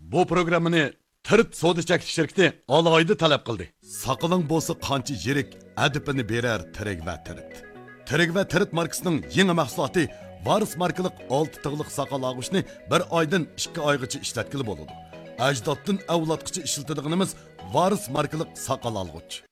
bu programmani Tirt soda chekish shirkati alohida talab qildi. Saqaling bo'lsa qancha yirik adipini berar Tirik va Tirt. Tirik va Tirt markasining yangi mahsuloti Varis markalik 6 tig'liq saqal og'ushni 1 oydan 2 oygacha ishlatkili bo'ladi. Ajdoddan avlodgacha ishlatadiganimiz Varis markalik saqal olg'uch.